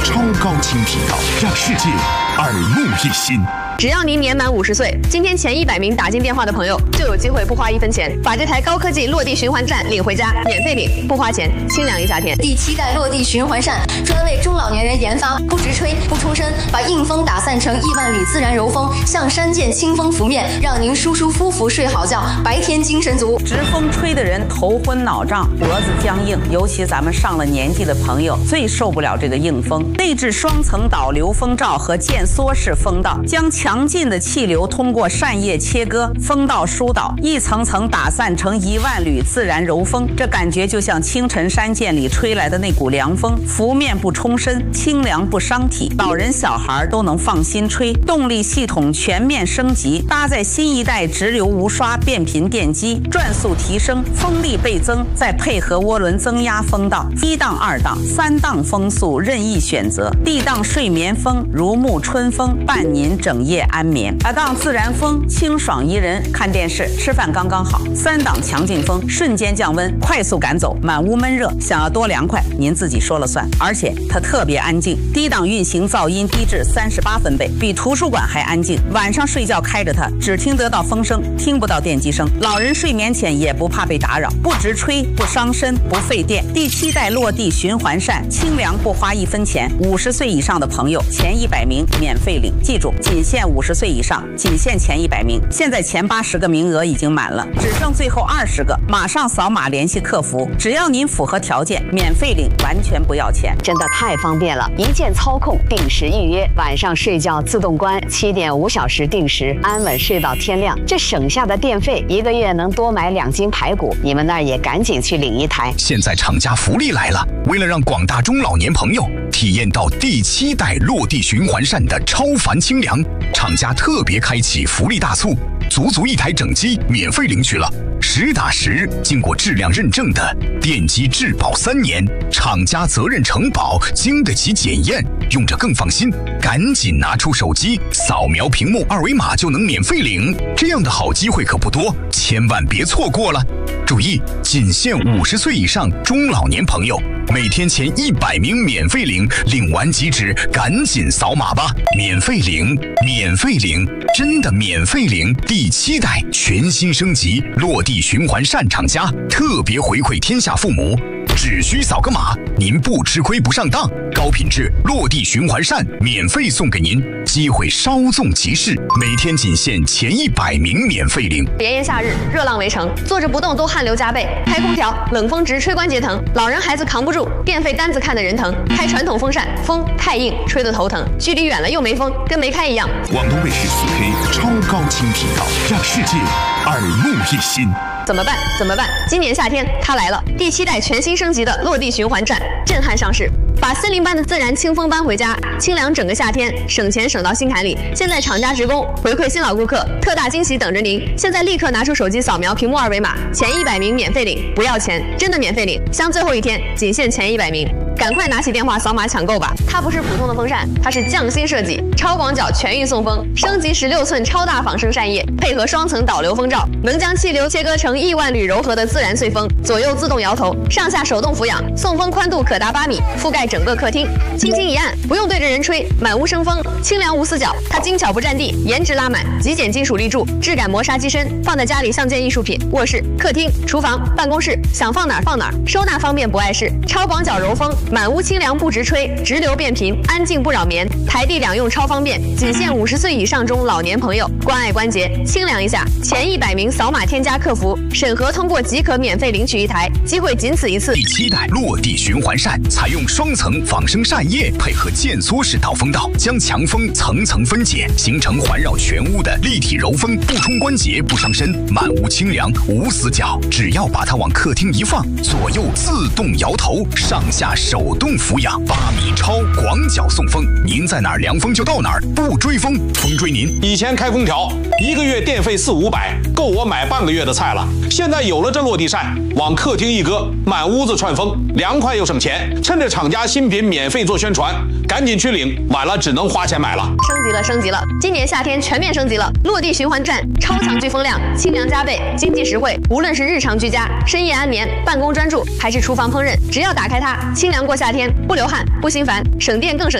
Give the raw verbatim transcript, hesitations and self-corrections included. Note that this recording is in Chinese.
超高清频道，让世界耳目一新。 只要您年满五十岁，今天前一百名打进电话的朋友就有机会不花一分钱，把这台高科技落地循环扇领回家，免费领，不花钱，清凉一夏天。 第七代落地循环扇专为中老年人研发，不直吹不冲身，把硬风打散成亿万缕自然柔风，像山涧清风拂面，让您舒舒服服睡好觉，白天精神足。 直风吹的人头昏脑胀，脖子僵硬，尤其咱们上了年纪的朋友最受不了这个硬风。内置双层导流风罩和渐缩式风道，将强劲的气流通过扇叶切割，风道疏导，一层层打散成一万缕自然柔风。这感觉就像清晨山涧里吹来的那股凉风，拂面不冲身，清凉不伤体，老人小孩都能放心吹。动力系统全面升级，搭载新一代直流无刷变频电机，转速提升，风力倍增，再配合涡轮增压风道，一档、二档、三档风速任意选择。D档睡眠风，如沐春风，伴您整夜安眠。二档自然风，清爽宜人，看电视吃饭刚刚好。三档强劲风，瞬间降温，快速赶走满屋闷热，想要多凉快您自己说了算。而且它特别安静，低档运行噪音低至三十八分贝，比图书馆还安静。晚上睡觉开着它，只听得到风声，听不到电机声。老人睡眠前也不怕被打扰，不直吹，不伤身，不费电。第七代落地循环扇，清凉不花一分钱。五十岁以上的朋友前一百名免费领，记住仅限五十岁以上，仅限前一百名。现在前八十个名额已经满了，只剩最后二十个，马上扫码联系客服，只要您符合条件，免费领，完全不要钱。 真的太方便了，一键操控，定时预约，晚上睡觉自动关，七点五小时定时，安稳睡到天亮。这省下的电费，一个月能多买两斤排骨。你们那儿也赶紧去领一台。 现在厂家福利来了，为了让广大中老年朋友体验到第七代落地循环扇的超凡清凉，厂家特别开启福利大促，足足一台整机免费领取了，实打实经过质量认证的电机质保三年，厂家责任承保，经得起检验，用着更放心。赶紧拿出手机，扫描屏幕二维码就能免费领，这样的好机会可不多，千万别错过了。注意，仅限五十岁以上中老年朋友，每天前一百名免费领，领完即止，赶紧扫码吧！免费领，免费领，真的免费领！第七代全新升级落地循环扇厂家特别回馈天下父母，只需扫个码，您不吃亏不上当，高品质落地循环扇免费送给您，机会稍纵即逝，每天仅限前一百名免费领。 炎炎夏日，热浪围城，坐着不动都汗流浃背，开空调冷风直吹关节疼，老人孩子扛不住，电费单子看得人疼。开传统风扇，风太硬，吹得头疼，距离远了又没风，跟没开一样。 广东卫视 四 K 超高清频道，让世界耳目一新。 怎么办？怎么办？今年夏天它来了，第七代全新升级的落地循环扇震撼上市，把森林般的自然清风搬回家，清凉整个夏天，省钱省到心坎里。现在厂家职工回馈新老顾客，特大惊喜等着您！现在立刻拿出手机扫描屏幕二维码，前一百名免费领，不要钱，真的免费领，像最后一天，仅限前一百名。赶快拿起电话扫码抢购吧！它不是普通的风扇，它是匠心设计，超广角全运送风，升级十六寸超大仿生扇叶，配合双层导流风罩，能将气流切割成亿万缕柔和的自然碎风，左右自动摇头，上下手动俯仰，送风宽度可达八米，覆盖整个客厅。轻轻一按，不用对着人吹，满屋生风，清凉无死角。它精巧不占地，颜值拉满，极简金属立柱，质感磨砂机身，放在家里像件艺术品。卧室、客厅、厨房、办公室，想放哪儿放哪儿，收纳方便不碍事。超广角柔风，满屋清凉不直吹，直流变频，安静不扰眠，台地两用超方便，仅限五十岁以上中老年朋友，关爱关节，清凉一下。前一百名扫码添加客服，审核通过即可免费领取一台，机会仅此一次。 第七代落地循环扇采用双层仿生扇叶，配合渐缩式导风道，将强风层层分解，形成环绕全屋的立体柔风，不冲关节，不伤身，满屋清凉无死角。只要把它往客厅一放，左右自动摇头，上下手动俯仰，八米超广角送风，您在哪儿凉风就到哪儿，不追风，风追您。 以前开空调一个月电费四五百，够我买半个月的菜了。现在有了这落地扇，往客厅一搁，满屋子串风，凉快又省钱。趁着厂家新品免费做宣传，赶紧去领，晚了只能花钱买了。 升级了，升级了！今年夏天全面升级了，落地循环扇超强聚风量，清凉加倍，经济实惠。无论是日常居家、深夜安眠、办公专注，还是厨房烹饪，只要打开它，清凉过夏天，不流汗，不心烦，省电更省。